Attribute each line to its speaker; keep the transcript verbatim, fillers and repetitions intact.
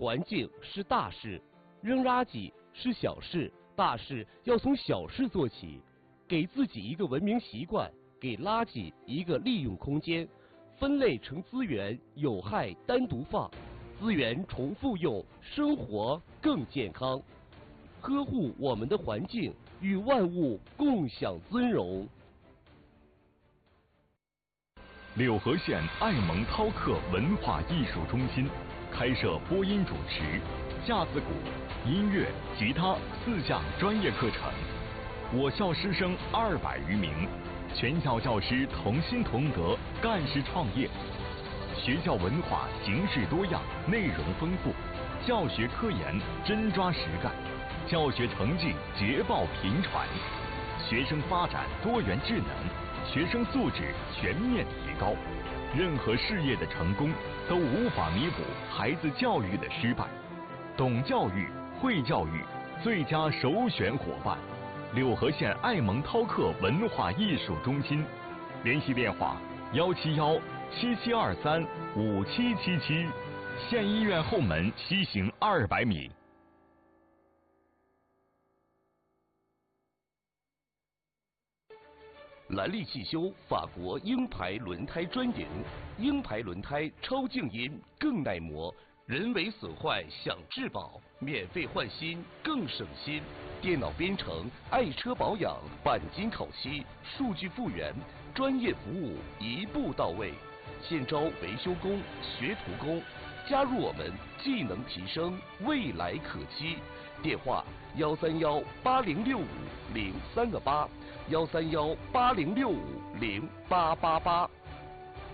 Speaker 1: 环境是大事，扔垃圾是小事，大事要从小事做起。给自己一个文明习惯，给垃圾一个利用空间，分类成资源，有害单独放，资源重复用，生活更健康。呵护我们的环境，与万物共享尊荣。
Speaker 2: 柳河县爱蒙饕客文化艺术中心开设播音主持、架子鼓、音乐、吉他四项专业课程。我校师生二百余名，全校教师同心同德，干事创业。学校文化形式多样，内容丰富，教学科研真抓实干，教学成绩捷报频传，学生发展多元智能，学生素质全面提高。任何事业的成功都无法弥补孩子教育的失败。懂教育、会教育，最佳首选伙伴。柳河县爱蒙饕客文化艺术中心，联系电话：幺七幺七七二三五七七七，县医院后门西行二百米。
Speaker 1: 蓝力汽修法国鹰牌轮胎专营，鹰牌轮胎超静音，更耐磨，人为损坏享质保，免费换新更省心。电脑编程，爱车保养，钣金烤漆，数据复原，专业服务一步到位。现招维修工、学徒工，加入我们，技能提升，未来可期。电话：幺三幺八零六五零三个八，幺三幺八零六五零八八八。